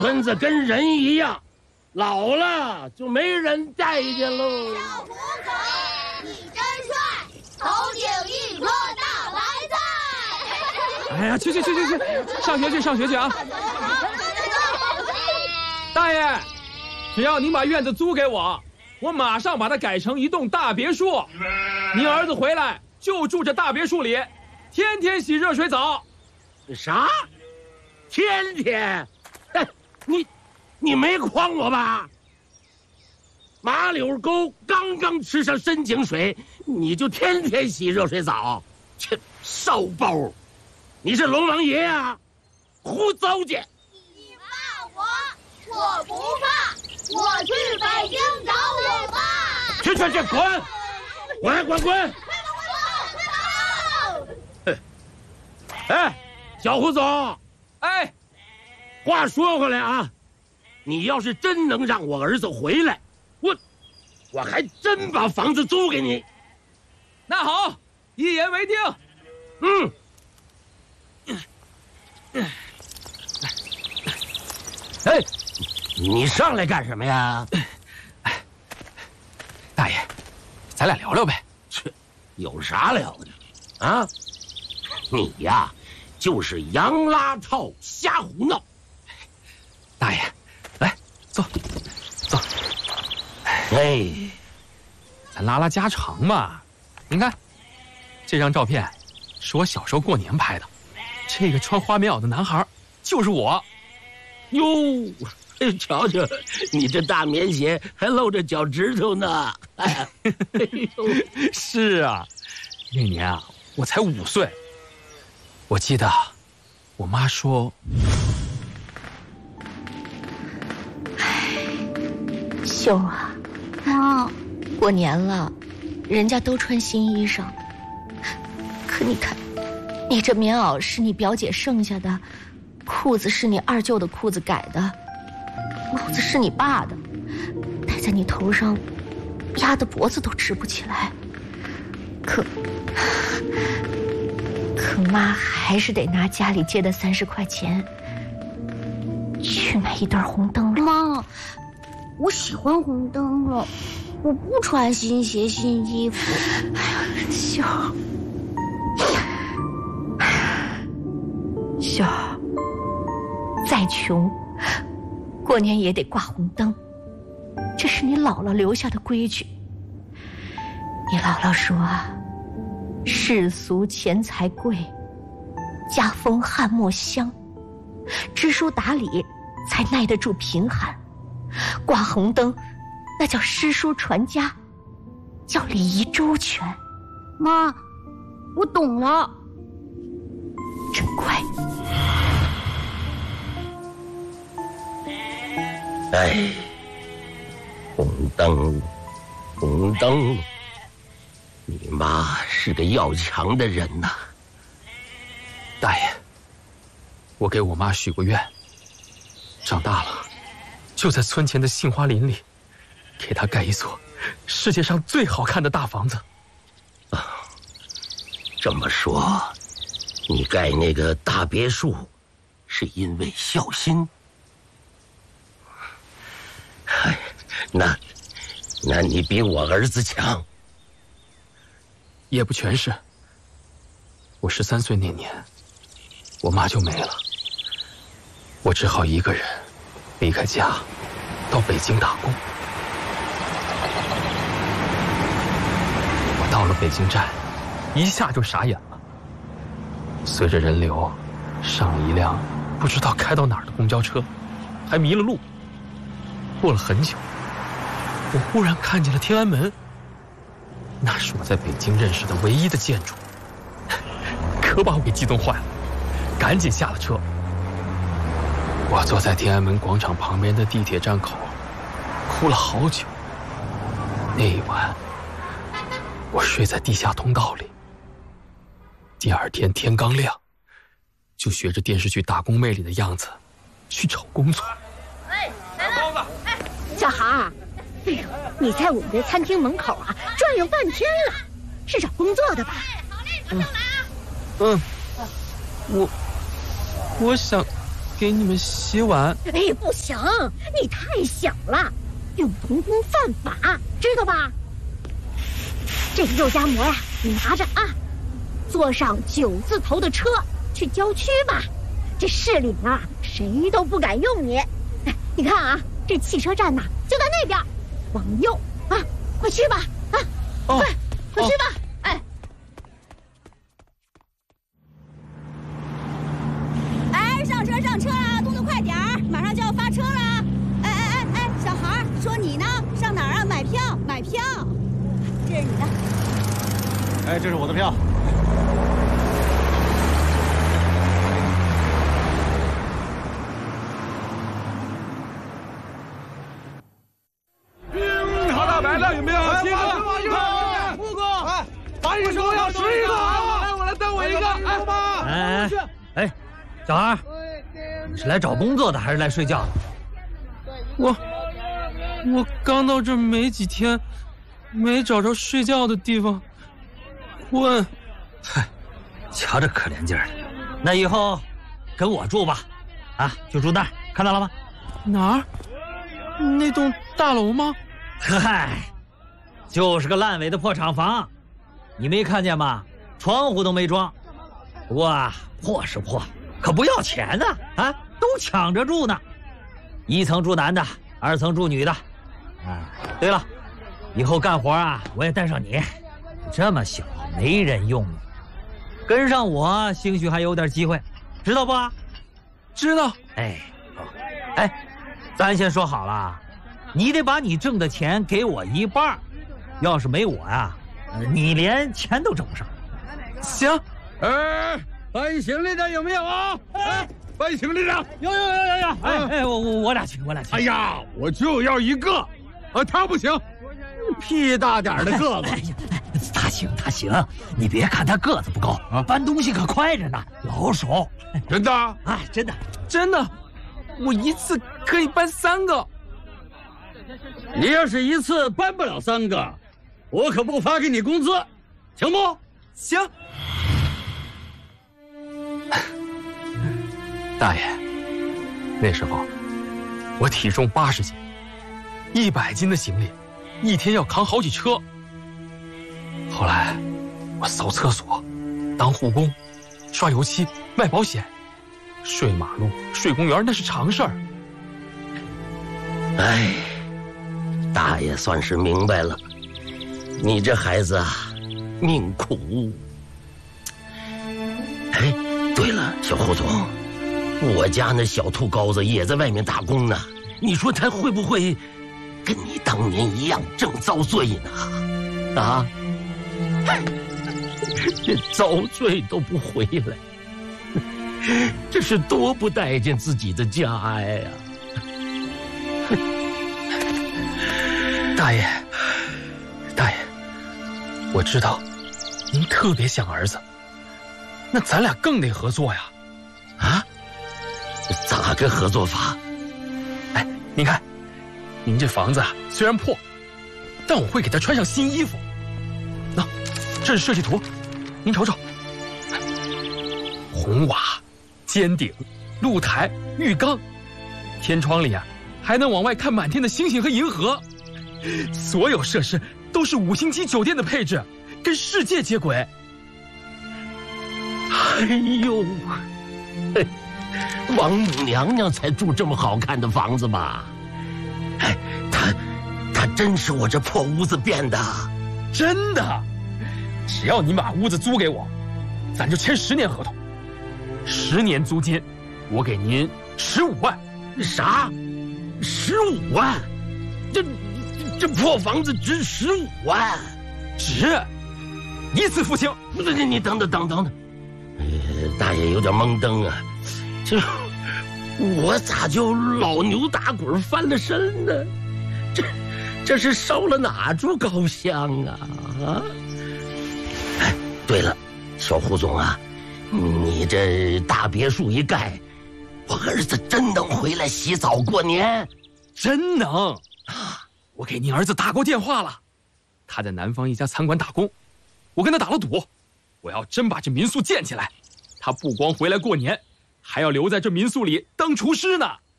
村子跟人一样，老了就没人待见喽。 小胡总，你真帅，头顶一颗大白菜。 哎呀，去，上学去啊！大爷，只要您把院子租给我，我马上把它改成一栋大别墅。您儿子回来就住这大别墅里，天天洗热水澡。 啥？天天？哎，你没诓我吧？马柳沟刚刚吃上深井水，你就天天洗热水澡？切，烧包！你是龙王爷啊？胡糟践！ 你怕我不怕，我去北京找我爸。 去，滚！哎，小胡总， 哎， 话说回来啊，你要是真能让我儿子回来，我还真把房子租给你。 那好，一言为定。 哎，你上来干什么呀？ 大爷，咱俩聊聊呗。 切，有啥聊的？啊，你呀，就是洋拉套瞎胡闹。 大爷，来坐。 哎， 咱拉家常嘛。您看，这张照片是我小时候过年拍的，这个穿花棉袄的男孩就是我。 哟，瞧瞧，你这大棉鞋还露着脚趾头呢。哎呦， 是啊，那年啊，我才5岁。我记得我妈说， 秀啊， 妈， 过年了，人家都穿新衣裳，可你看，你这棉袄是你表姐剩下的，裤子是你二舅的裤子改的，帽子是你爸的，戴在你头上，压得脖子都直不起来。可妈还是得拿家里借的30块钱去买一对红灯笼。 妈，我喜欢红灯笼，我不穿新鞋新衣服。 哎呀，秀，秀，再穷，过年也得挂红灯，这是你姥姥留下的规矩。你姥姥说，世俗钱财贵，家风翰墨香，知书达理才耐得住贫寒。挂红灯，那叫诗书传家，叫礼仪周全。 妈，我懂了。 真乖。 哎，红灯，你妈是个要强的人呐。 大爷，我给我妈许过愿，长大了就在村前的杏花林里给她盖一座世界上最好看的大房子。 这么说，你盖那个大别墅是因为孝心？哎，那你比我儿子强。 也不全是。我13岁那年，我妈就没了，我只好一个人离开家，到北京打工。我到了北京站，一下就傻眼了。随着人流，上了一辆不知道开到哪儿的公交车，还迷了路。过了很久，我忽然看见了天安门，那是我在北京认识的唯一的建筑，可把我给激动坏了，赶紧下了车。我坐在天安门广场旁边的地铁站口，哭了好久。那一晚，我睡在地下通道里。第二天天刚亮，就学着电视剧《打工妹》里的样子去找工作。 包子，小航，哎呦，你在我们的餐厅门口啊转悠半天了，是找工作的吧？ 我想给你们洗碗。 哎，不行，你太小了，用童工犯法，知道吧？这个肉夹馍呀，你拿着啊，坐上9字头的车去郊区吧。这市里啊，谁都不敢用你。哎，你看啊，这汽车站呐，就在那边，往右啊，快去吧啊！快去吧！哎。 哎，上车啊，动作快点儿，马上就要发车了。哎，小孩，说你呢？上哪儿啊？买票。这是你的。 哎，这是我的票。 好大白的有没有？7个。 木哥，哎， 把一手要11个啊！来，我来当我一个。 哎，小孩，你是来找工作的还是来睡觉的？ 我刚到这儿没几天，没找着睡觉的地方，困。 嗨，瞧这可怜劲儿的，那以后跟我住吧，啊，就住那儿，看到了吗？ 哪儿？那栋大楼吗？ 嗨，就是个烂尾的破厂房，你没看见吗？窗户都没装。不过啊，破是破，可不要钱呢，啊，都抢着住呢。1层住男的，2层住女的。啊，对了，以后干活啊，我也带上你。这么小，没人用你，跟上我，兴许还有点机会，知道不？ 知道。 哎，咱先说好了，你得把你挣的钱给我一半，要是没我呀，你连钱都挣不上。 行。 搬行李的有没有啊？哎，搬行李的有。哎，我俩请。 哎呀，我就要一个，他不行，屁大点的个子。 哎呀，他行，你别看他个子不高啊，搬东西可快着呢，老手。 真的？ 哎， 真的，我一次可以搬3个。 你要是一次搬不了3个，我可不发给你工资，行不？ 行。大爷，那时候我体重80斤，100斤的行李，一天要扛好几车。后来我扫厕所、当护工、刷油漆、卖保险、睡马路、睡公园，那是常事儿。 哎，大爷算是明白了，你这孩子啊，命苦。哎，对了，小胡总，我家那小兔羔子也在外面打工呢，你说他会不会跟你当年一样正遭罪呢？啊，这遭罪都不回来，这是多不待见自己的家呀！ 大爷，我知道您特别想儿子，那咱俩更得合作呀。 啊？咋个合作法？ 哎，您看，您这房子啊虽然破，但我会给他穿上新衣服。那，这是设计图，您瞅瞅，红瓦、尖顶、露台、浴缸，天窗里啊还能往外看满天的星星和银河。所有设施都是5星级酒店的配置，跟世界接轨。 哎呦，王母娘娘才住这么好看的房子吧？哎，她真是我这破屋子变的。 真的，只要你把屋子租给我，咱就签10年合同，10年租金，我给您15万。 啥？15万？这破房子值15万？ 值，一次付清。 你等等，大爷有点懵登啊，我咋就老牛打滚翻了身呢？这是烧了哪株高香啊？啊！哎，对了，小胡总啊，你这大别墅一盖，我儿子真能回来洗澡过年？ 真能！我给您儿子打过电话了，他在南方一家餐馆打工，我跟他打了赌，我要真把这民宿建起来，他不光回来过年， 还要留在这民宿里当厨师呢。